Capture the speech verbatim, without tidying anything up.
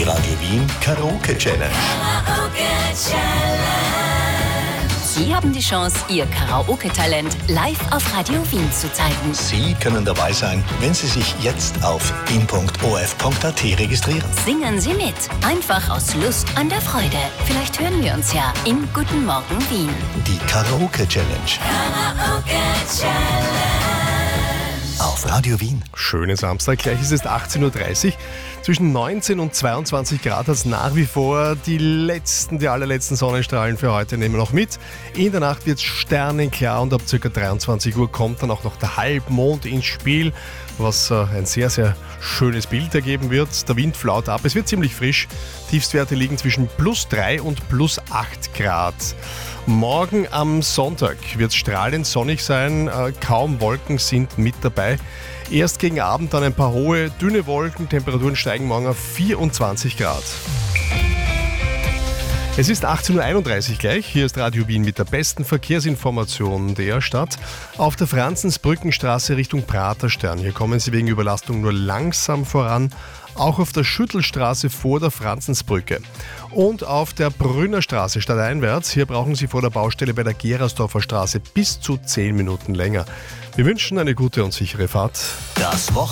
Die Radio Wien Karaoke Challenge. Sie haben die Chance, Ihr Karaoke-Talent live auf Radio Wien zu zeigen. Sie können dabei sein, wenn Sie sich jetzt auf wien punkt o f punkt a t registrieren. Singen Sie mit. Einfach aus Lust an der Freude. Vielleicht hören wir uns ja in Guten Morgen Wien. Die Karaoke Challenge. Karaoke Challenge. Auf Radio Wien. Schönen Samstag, gleich ist es achtzehn Uhr dreißig. Zwischen neunzehn und zweiundzwanzig Grad hat es nach wie vor. Die letzten, die allerletzten Sonnenstrahlen für heute nehmen wir noch mit. In der Nacht wird es sternenklar und ab ca. dreiundzwanzig Uhr kommt dann auch noch der Halbmond ins Spiel, was äh, ein sehr, sehr schönes Bild ergeben wird. Der Wind flaut ab, es wird ziemlich frisch. Tiefstwerte liegen zwischen plus drei und plus acht Grad. Morgen am Sonntag wird es strahlend sonnig sein, äh, kaum Wolken sind mit dabei. Erst gegen Abend dann ein paar hohe, dünne Wolken, Temperaturen steigen morgen auf vierundzwanzig Grad. Es ist achtzehn Uhr einunddreißig gleich, hier ist Radio Wien mit der besten Verkehrsinformation der Stadt. Auf der Franzensbrückenstraße Richtung Praterstern, hier kommen Sie wegen Überlastung nur langsam voran. Auch auf der Schüttelstraße vor der Franzensbrücke. Und auf der Brünnerstraße stadteinwärts, hier brauchen Sie vor der Baustelle bei der Gerersdorfer Straße bis zu zehn Minuten länger. Wir wünschen eine gute und sichere Fahrt. Das Wochenende.